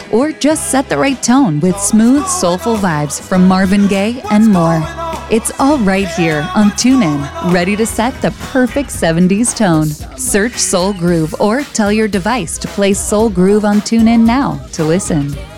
or just set the right tone with smooth, soulful vibes from Marvin Gaye and more. It's all right here on TuneIn, ready to set the perfect 70s tone. Search Soul Groove or tell your device to play Soul Groove on TuneIn now to listen.